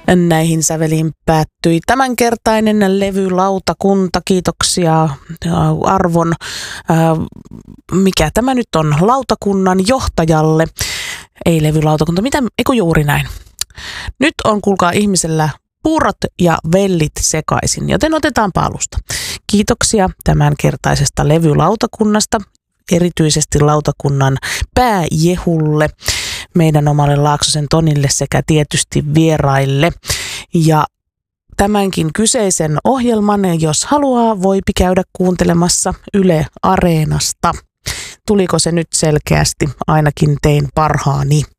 Näihin säveliin päättyi tämänkertainen levylautakunta. Kiitoksia arvon, mikä tämä nyt on, lautakunnan johtajalle. Ei levylautakunta, juuri näin. Nyt on, kuulkaa, ihmisellä puurot ja vellit sekaisin, joten otetaanpa alusta. Kiitoksia tämänkertaisesta levylautakunnasta, erityisesti lautakunnan pääjehulle, meidän omalle Laaksosen Tonille sekä tietysti vieraille. Ja tämänkin kyseisen ohjelman, jos haluaa, voipi käydä kuuntelemassa Yle Areenasta. Tuliko se nyt selkeästi? Ainakin tein parhaani.